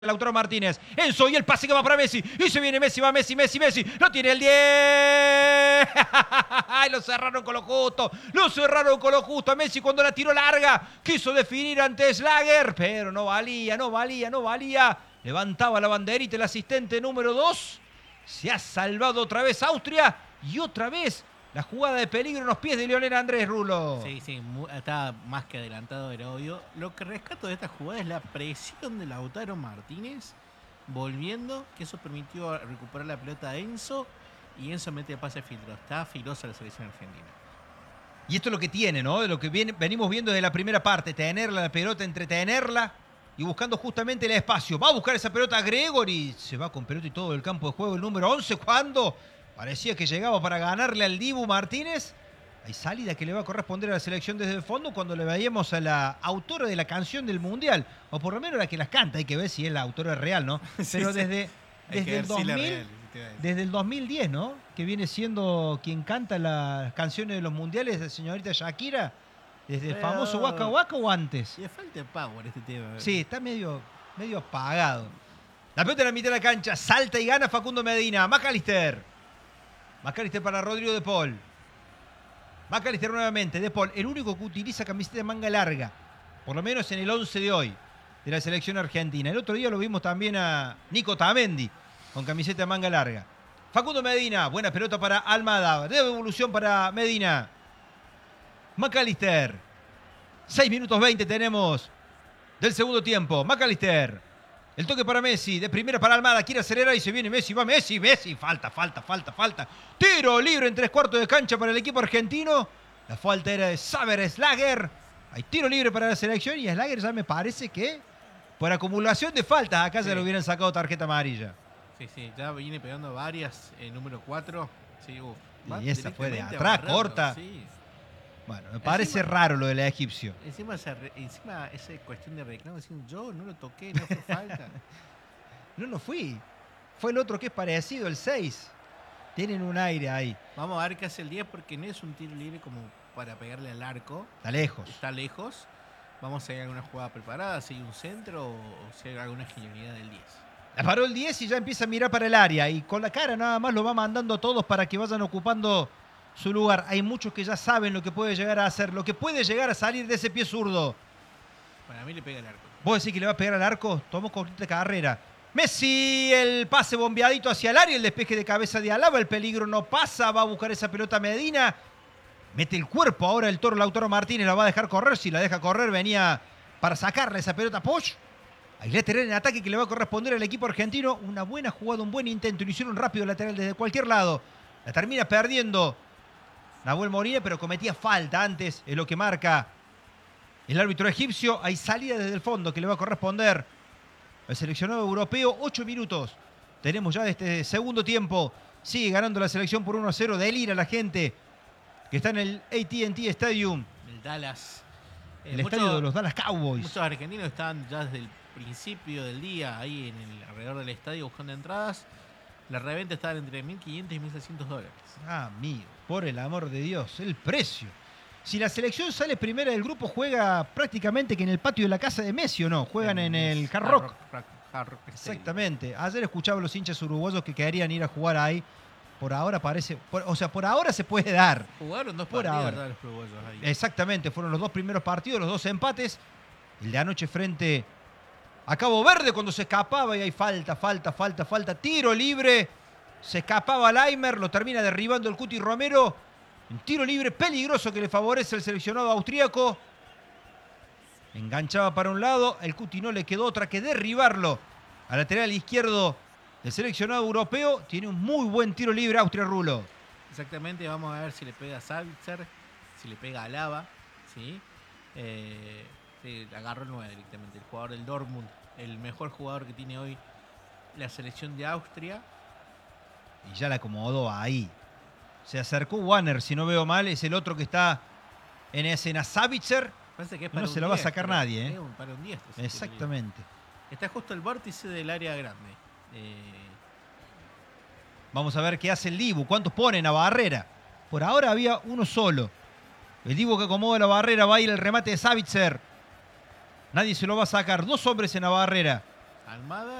Lautaro Martínez, Enzo y el pase que va para Messi, y se viene Messi, va Messi, no tiene el 10, lo cerraron con lo justo, a Messi cuando la tiró larga, quiso definir ante Schlager, pero no valía, levantaba la banderita el asistente número 2, se ha salvado otra vez Austria, y otra vez la jugada de peligro en los pies de Lionel Andrés, Rulo. Sí, estaba más que adelantado, era obvio. Lo que rescato de esta jugada es la presión de Lautaro Martínez volviendo, que eso permitió recuperar la pelota a Enzo, y Enzo mete el pase filtro. Está filosa la selección argentina. Y esto es lo que tiene, ¿no? De lo que venimos viendo desde la primera parte, tenerla, la pelota, entretenerla y buscando justamente el espacio. Va a buscar esa pelota a Gregori, se va con pelota y todo el campo de juego el número 11 cuando parecía que llegaba para ganarle al Dibu Martínez. Hay salida que le va a corresponder a la selección desde el fondo cuando le veíamos a la autora de la canción del Mundial, o por lo menos la que las canta, hay que ver si es la autora real, ¿no? Pero desde el 2000, desde el 2010, ¿no? Que viene siendo quien canta las canciones de los mundiales de señorita Shakira, desde el famoso Waka Waka o antes. Le falta power este tema. Sí, está medio apagado. La pelota en la mitad de la cancha, salta y gana Facundo Medina. McAllister para Rodrigo de Paul. McAllister nuevamente, De Paul, el único que utiliza camiseta de manga larga, por lo menos en el 11 de hoy, de la selección argentina. El otro día lo vimos también a Nico Tamendi, con camiseta de manga larga. Facundo Medina, buena pelota para Almada, devolución para Medina. McAllister, 6 minutos 20 tenemos del segundo tiempo. McAllister, el toque para Messi, de primera para Almada, quiere acelerar y se viene Messi, va Messi, falta. Tiro libre en 3/4 de cancha para el equipo argentino. La falta era de Xaver Schlager. Hay tiro libre para la selección y a Schlager ya me parece que por acumulación de faltas acá ya le hubieran sacado tarjeta amarilla. Sí, ya viene pegando varias, número 4. Sí, y esa fue de atrás, corta. Sí. Bueno, me parece raro lo del egipcio. Encima esa cuestión de reclamo, diciendo yo no lo toqué, no fue falta. No lo fui. Fue el otro que es parecido, el 6. Tienen un aire ahí. Vamos a ver qué hace el 10 porque no es un tiro libre como para pegarle al arco. Está lejos. Vamos a ver alguna jugada preparada, si hay un centro o si hay alguna genialidad del 10. La paró el 10 y ya empieza a mirar para el área. Y con la cara nada más lo va mandando a todos para que vayan ocupando su lugar. Hay muchos que ya saben lo que puede llegar a hacer, lo que puede llegar a salir de ese pie zurdo. Para mí le pega el arco. ¿Vos decís que le va a pegar al arco? Tomó cortita carrera. Messi, el pase bombeadito hacia el área, el despeje de cabeza de Alaba, el peligro no pasa, va a buscar esa pelota Medina. Mete el cuerpo ahora el toro Lautaro Martínez, la va a dejar correr. Si la deja correr, venía para sacarle esa pelota a Poch. Hay lateral en ataque que le va a corresponder al equipo argentino. Una buena jugada, un buen intento. Lo hicieron rápido lateral desde cualquier lado. La termina perdiendo Nahuel Molina, pero cometía falta antes. Es lo que marca el árbitro egipcio. Hay salida desde el fondo que le va a corresponder al seleccionado europeo. 8 minutos tenemos ya de este segundo tiempo. Sigue ganando la selección por 1-0. Delira la gente que está en el AT&T Stadium. El Dallas. El estadio de los Dallas Cowboys. Muchos argentinos estaban ya desde el principio del día ahí en alrededor del estadio buscando entradas. La reventa estaba entre $1.500 y $1.600. Ah, amigo, por el amor de Dios, el precio. Si la selección sale primera del grupo, juega prácticamente que en el patio de la casa de Messi, ¿o no? Juegan en el Hard Rock. Exactamente. Ayer escuchaba a los hinchas uruguayos que querían ir a jugar ahí. Por ahora parece... por ahora se puede dar. Jugaron dos por partidos ahora. Los uruguayos ahí. Exactamente, fueron los 2 primeros partidos, los 2 empates. El de anoche frente a Cabo Verde cuando se escapaba y hay falta. Tiro libre. Se escapaba Laimer, lo termina derribando el Cuti Romero. Un tiro libre peligroso que le favorece al seleccionado austríaco. Enganchaba para un lado, el Cuti no le quedó otra que derribarlo. Al lateral izquierdo del seleccionado europeo. Tiene un muy buen tiro libre Austria, Rulo. Exactamente, vamos a ver si le pega a Sabitzer, si le pega a Alaba. ¿Sí? Agarró el 9 directamente, el jugador del Dortmund, el mejor jugador que tiene hoy la selección de Austria. Y ya la acomodó ahí. Se acercó Wanner, si no veo mal, es el otro que está en escena. Sabitzer, que no se lo va a sacar nadie. Es para un diestro. Exactamente. Está justo el vórtice del área grande. Vamos a ver qué hace el Dibu, cuántos ponen a barrera. Por ahora había uno solo. El Dibu que acomoda la barrera, va a ir el remate de Sabitzer. Nadie se lo va a sacar. 2 hombres en la barrera. Almada